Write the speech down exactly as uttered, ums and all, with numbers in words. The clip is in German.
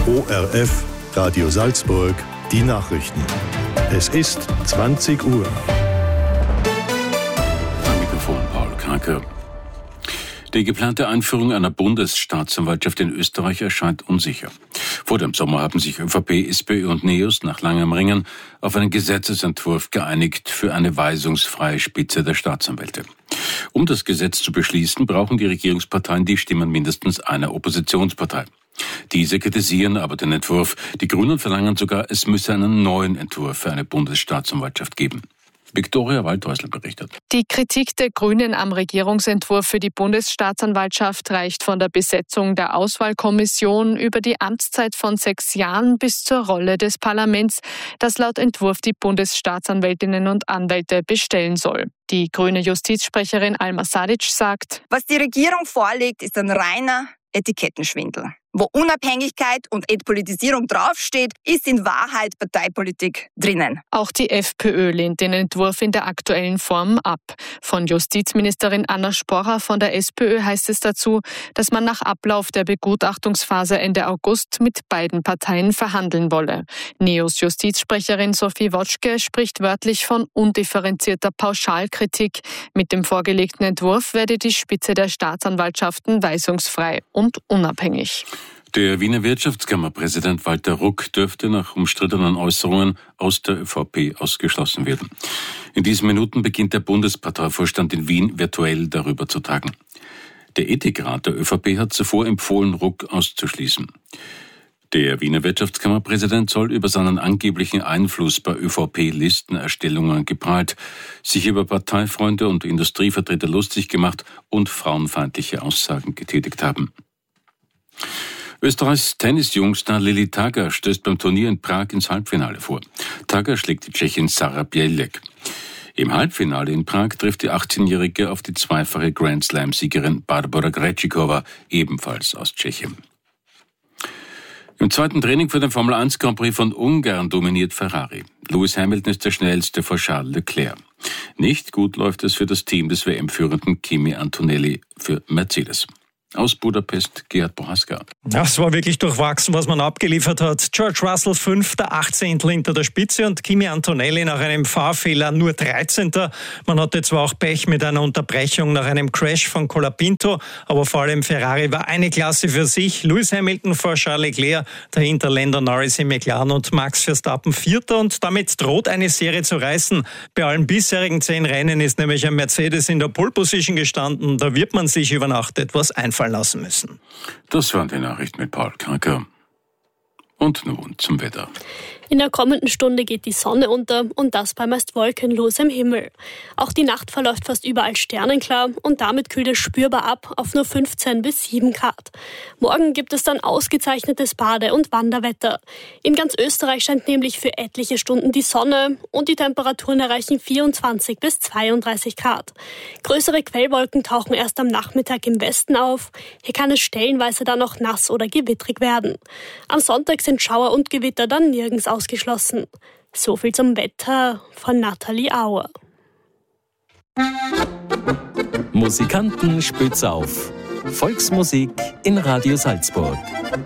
O R F, Radio Salzburg, die Nachrichten. Es ist zwanzig Uhr. Am Mikrofon Paul Kranke. Die geplante Einführung einer Bundesstaatsanwaltschaft in Österreich erscheint unsicher. Vor dem Sommer haben sich ÖVP, SPÖ und NEOS nach langem Ringen auf einen Gesetzesentwurf geeinigt für eine weisungsfreie Spitze der Staatsanwälte. Um das Gesetz zu beschließen, brauchen die Regierungsparteien die Stimmen mindestens einer Oppositionspartei. Diese kritisieren aber den Entwurf. Die Grünen verlangen sogar, es müsse einen neuen Entwurf für eine Bundesstaatsanwaltschaft geben. Viktoria Waldhäusl berichtet. Die Kritik der Grünen am Regierungsentwurf für die Bundesstaatsanwaltschaft reicht von der Besetzung der Auswahlkommission über die Amtszeit von sechs Jahren bis zur Rolle des Parlaments, das laut Entwurf die Bundesstaatsanwältinnen und Anwälte bestellen soll. Die grüne Justizsprecherin Alma Sadic sagt: Was die Regierung vorlegt, ist ein reiner Etikettenschwindel. Wo Unabhängigkeit und Entpolitisierung draufsteht, ist in Wahrheit Parteipolitik drinnen. Auch die FPÖ lehnt den Entwurf in der aktuellen Form ab. Von Justizministerin Anna Sporrer von der SPÖ heißt es dazu, dass man nach Ablauf der Begutachtungsphase Ende August mit beiden Parteien verhandeln wolle. NEOS Justizsprecherin Sophie Wotschke spricht wörtlich von undifferenzierter Pauschalkritik. Mit dem vorgelegten Entwurf werde die Spitze der Staatsanwaltschaften weisungsfrei und unabhängig. Der Wiener Wirtschaftskammerpräsident Walter Ruck dürfte nach umstrittenen Äußerungen aus der ÖVP ausgeschlossen werden. In diesen Minuten beginnt der Bundesparteivorstand in Wien virtuell darüber zu tagen. Der Ethikrat der ÖVP hat zuvor empfohlen, Ruck auszuschließen. Der Wiener Wirtschaftskammerpräsident soll über seinen angeblichen Einfluss bei ÖVP-Listenerstellungen geprahlt, sich über Parteifreunde und Industrievertreter lustig gemacht und frauenfeindliche Aussagen getätigt haben. Österreichs Tennisjungstar Lili Tager stößt beim Turnier in Prag ins Halbfinale vor. Tager schlägt die Tschechin Sara Bělek. Im Halbfinale in Prag trifft die achtzehnjährige auf die zweifache Grand-Slam-Siegerin Barbora Krejcikova, ebenfalls aus Tschechien. Im zweiten Training für den Formel eins Grand Prix von Ungarn dominiert Ferrari. Lewis Hamilton ist der schnellste vor Charles Leclerc. Nicht gut läuft es für das Team des W M-Führenden Kimi Antonelli für Mercedes. Aus Budapest, Gerhard Bohaska. Das war wirklich durchwachsen, was man abgeliefert hat. George Russell fünfter, achtzehntel hinter der Spitze und Kimi Antonelli nach einem Fahrfehler nur dreizehnter Man hatte zwar auch Pech mit einer Unterbrechung nach einem Crash von Colapinto, aber vor allem Ferrari war eine Klasse für sich. Lewis Hamilton vor Charles Leclerc, dahinter Lando Norris im McLaren und Max Verstappen vierter und damit droht eine Serie zu reißen. Bei allen bisherigen zehn Rennen ist nämlich ein Mercedes in der Pole Position gestanden. Da wird man sich über Nacht etwas einfallen lassen müssen. Das waren die Nachrichten mit Paul Kranke. Und nun zum Wetter. In der kommenden Stunde geht die Sonne unter und das bei meist wolkenlosem Himmel. Auch die Nacht verläuft fast überall sternenklar und damit kühlt es spürbar ab auf nur fünfzehn bis sieben Grad. Morgen gibt es dann ausgezeichnetes Bade- und Wanderwetter. In ganz Österreich scheint nämlich für etliche Stunden die Sonne und die Temperaturen erreichen vierundzwanzig bis zweiunddreißig Grad. Größere Quellwolken tauchen erst am Nachmittag im Westen auf. Hier kann es stellenweise dann noch nass oder gewittrig werden. Am Sonntag sind Schauer und Gewitter dann nirgends ausgeschlossen. So viel zum Wetter von Nathalie Auer. Musikanten spitz auf. Volksmusik in Radio Salzburg.